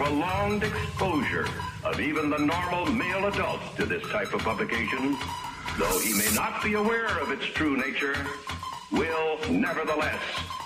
prolonged exposure of even the normal male adults to this type of publication, though he may not be aware of its true nature, will nevertheless